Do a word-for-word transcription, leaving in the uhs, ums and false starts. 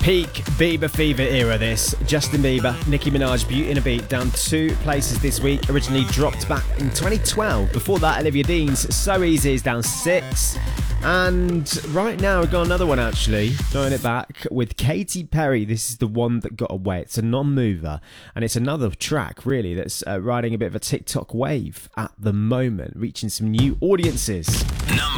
Peak Bieber Fever era this. Justin Bieber, Nicki Minaj, Beauty and a Beat down two places this week. Originally dropped back in twenty twelve. Before that, Olivia Dean's So Easy is down six. And right now we've got another one actually, throwing it back with Katy Perry. This is the one that got away. It's a non-mover and it's another track really that's uh, riding a bit of a TikTok wave at the moment, reaching some new audiences. Number